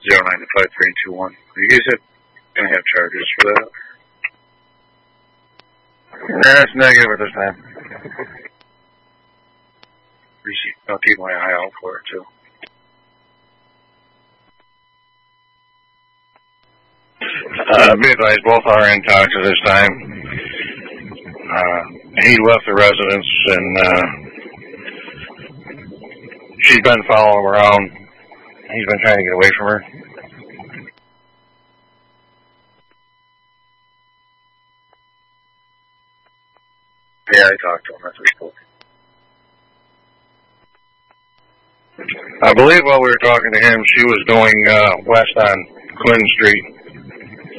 09-5321. You guys gonna have charges for that? That's negative at this time. I'll keep my eye out for it too. Be advised, both are in talks at this time. He left the residence and she's been following him around. He's been trying to get away from her. Yeah, I talked to him. That's what he told me. I believe while we were talking to him, she was going west on Quinn Street.